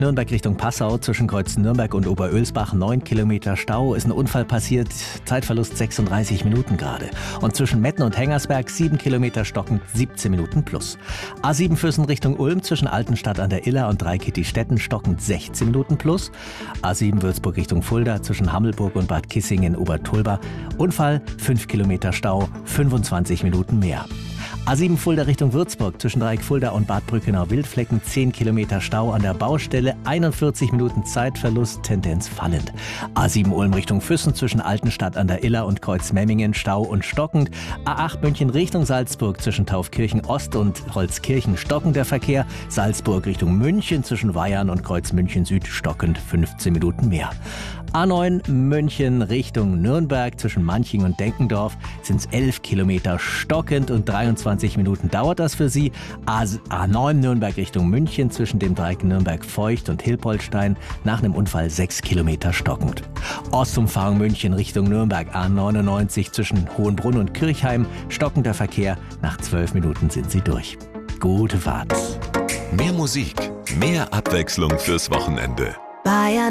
Nürnberg Richtung Passau zwischen Kreuz Nürnberg und Oberölsbach 9 Kilometer Stau. Ist ein Unfall passiert, Zeitverlust 36 Minuten gerade. Und zwischen Metten und Hengersberg 7 Kilometer stockend 17 Minuten plus. A7 Füssen Richtung Ulm zwischen Altenstadt an der Iller und Dreikitti-Stetten stockend 16 Minuten plus. A7 Würzburg Richtung Fulda zwischen Hammelburg und Bad Kissingen Obertulba. Unfall 5 Kilometer Stau, 25 Minuten mehr. A7 Fulda Richtung Würzburg zwischen Dreieck Fulda und Bad Brückenau-Wildflecken 10 Kilometer Stau an der Baustelle, 41 Minuten Zeitverlust, Tendenz fallend. A7 Ulm Richtung Füssen zwischen Altenstadt an der Iller und Kreuz Memmingen Stau und stockend. A8 München Richtung Salzburg zwischen Taufkirchen Ost und Holzkirchen stockend der Verkehr. Salzburg Richtung München zwischen Weyarn und Kreuz München Süd stockend 15 Minuten mehr. A9 München Richtung Nürnberg zwischen Manching und Denkendorf sind es 11 Kilometer stockend und 23 Minuten dauert das für Sie. A9 Nürnberg Richtung München zwischen dem Dreieck Nürnberg-Feucht und Hilpoltstein nach einem Unfall 6 Kilometer stockend. Ostumfahrung München Richtung Nürnberg A99 zwischen Hohenbrunn und Kirchheim stockender Verkehr. Nach 12 Minuten sind Sie durch. Gute Fahrt. Mehr Musik, mehr Abwechslung fürs Wochenende. Bayern